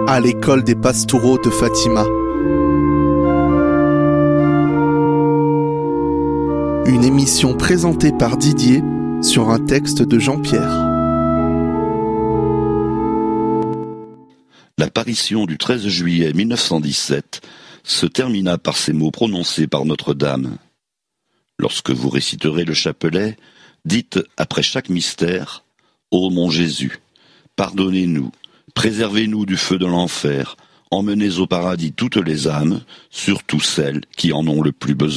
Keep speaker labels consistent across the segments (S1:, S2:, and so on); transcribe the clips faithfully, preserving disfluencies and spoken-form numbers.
S1: à l'école des Pastoureaux de Fatima. Une émission présentée par Didier sur un texte de Jean-Pierre.
S2: L'apparition du treize juillet mille neuf cent dix-sept se termina par ces mots prononcés par Notre-Dame. Lorsque vous réciterez le chapelet, dites après chaque mystère « Ô mon Jésus, pardonnez-nous, préservez-nous du feu de l'enfer, emmenez au paradis toutes les âmes, surtout celles qui en ont le plus besoin. »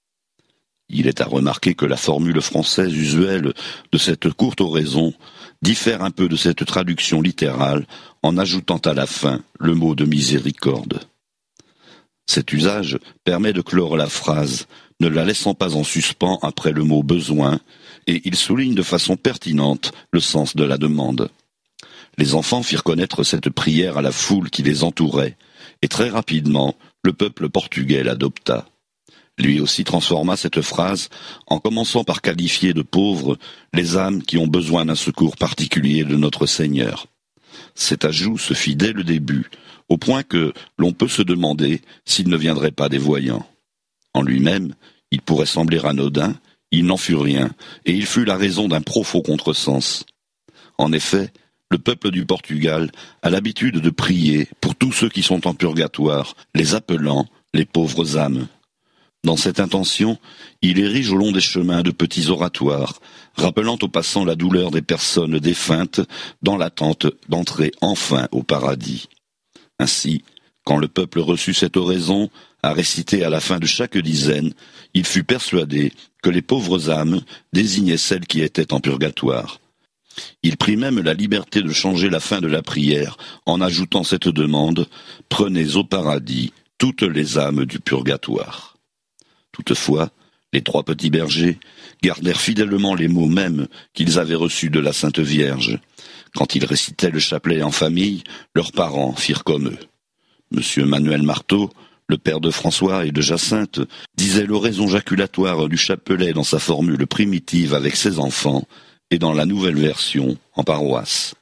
S2: Il est à remarquer que la formule française usuelle de cette courte oraison diffère un peu de cette traduction littérale en ajoutant à la fin le mot de miséricorde. Cet usage permet de clore la phrase, ne la laissant pas en suspens après le mot « besoin », et il souligne de façon pertinente le sens de la demande. Les enfants firent connaître cette prière à la foule qui les entourait, et très rapidement, le peuple portugais l'adopta. Lui aussi transforma cette phrase en commençant par qualifier de pauvres les âmes qui ont besoin d'un secours particulier de notre Seigneur. Cet ajout se fit dès le début, au point que l'on peut se demander s'il ne viendrait pas des voyants. En lui-même, il pourrait sembler anodin, il n'en fut rien, et il fut la raison d'un profond contresens. En effet, le peuple du Portugal a l'habitude de prier pour tous ceux qui sont en purgatoire, les appelant les pauvres âmes. Dans cette intention, il érige au long des chemins de petits oratoires, rappelant aux passants la douleur des personnes défuntes dans l'attente d'entrer enfin au paradis. Ainsi, quand le peuple reçut cette oraison, à réciter à la fin de chaque dizaine, il fut persuadé que les pauvres âmes désignaient celles qui étaient en purgatoire. Il prit même la liberté de changer la fin de la prière en ajoutant cette demande « Prenez au paradis toutes les âmes du purgatoire ». Toutefois, les trois petits bergers gardèrent fidèlement les mots mêmes qu'ils avaient reçus de la Sainte Vierge. Quand ils récitaient le chapelet en famille, leurs parents firent comme eux. Monsieur Manuel Marteau, le père de François et de Jacinthe, disait l'oraison jaculatoire du chapelet dans sa formule primitive avec ses enfants et dans la nouvelle version en paroisse.